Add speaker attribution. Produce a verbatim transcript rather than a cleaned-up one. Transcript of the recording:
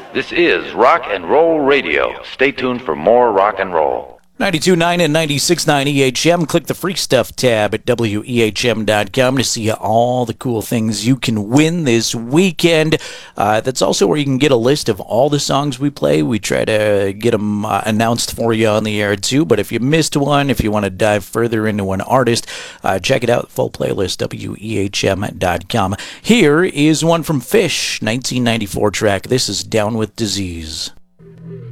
Speaker 1: This is Rock and Roll Radio. Stay tuned for more rock and roll.
Speaker 2: ninety-two point nine and ninety-six point nine E H M. Click the Free Stuff tab at W E H M dot com to see all the cool things you can win this weekend. Uh, that's also where you can get a list of all the songs we play. We try to get them uh, announced for you on the air, too. But if you missed one, if you want to dive further into an artist, uh, check it out. Full playlist, W E H M dot com. Here is one from Fish, nineteen ninety-four track. This is Down with Disease.